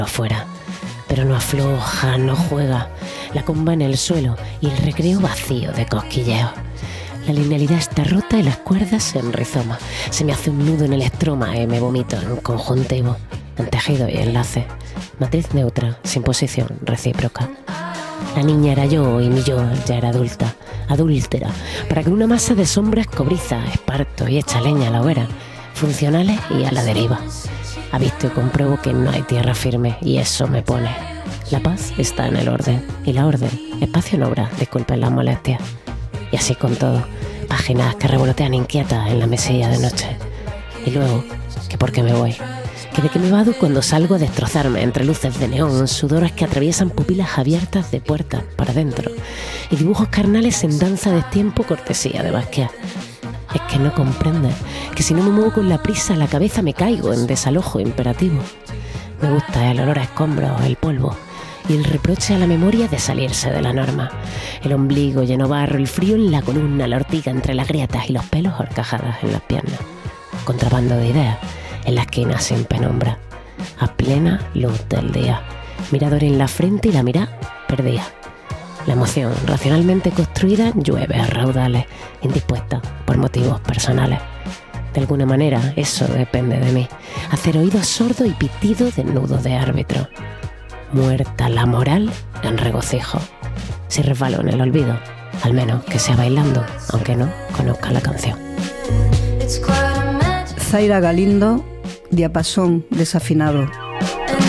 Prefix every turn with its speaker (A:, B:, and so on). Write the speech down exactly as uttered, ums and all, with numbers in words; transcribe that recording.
A: afuera. Pero no afloja, no juega. La comba en el suelo y el recreo vacío de cosquilleos. La linealidad está rota y las cuerdas se enrizoman. Se me hace un nudo en el estroma y me vomito en conjuntivo, en tejido y enlace. Matriz neutra, sin posición recíproca. La niña era yo y mi yo ya era adulta, adúltera, para que una masa de sombras cobriza, esparto y echa leña a la hoguera, funcionales y a la deriva. Ha visto y compruebo que no hay tierra firme y eso me pone. La paz está en el orden y la orden, espacio en obra, disculpen las molestias. Y así con todo, páginas que revolotean inquietas en la mesilla de noche. Y luego, que por qué me voy, que de qué me vado cuando salgo a destrozarme entre luces de neón, sudores que atraviesan pupilas abiertas de puertas para adentro y dibujos carnales en danza de tiempo cortesía de Basquiat. Es que no comprendes que si no me muevo con la prisa la cabeza me caigo en desalojo imperativo. Me gusta el olor a escombros, el polvo y el reproche a la memoria de salirse de la norma. El ombligo lleno barro, el frío en la columna, la ortiga entre las grietas y los pelos horcajadas en las piernas. Contrabando de ideas en la esquina sin penumbra, a plena luz del día. Mirador en la frente y la mirada perdida. La emoción racionalmente construida llueve a raudales, indispuesta por motivos personales. De alguna manera eso depende de mí. Hacer oídos sordos y pitidos de nudo de árbitro. Muerta la moral en regocijo. Si resbalo en el olvido, al menos que sea bailando, aunque no conozca la canción.
B: Zaira Galindo, Diapasón desafinado.